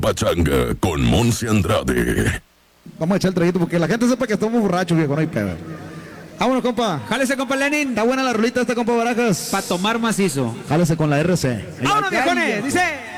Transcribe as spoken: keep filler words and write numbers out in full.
pachanga con Monse Andrade. Vamos a echar el traguito porque la gente sepa que estamos borrachos, viejo, no hay pedo. Vámonos, compa. Jálese, compa Lenin. Está buena la rolita esta, compa Barajas. Pa' tomar macizo. Jálese con la R C. ¡Vámonos, viejones! Dice...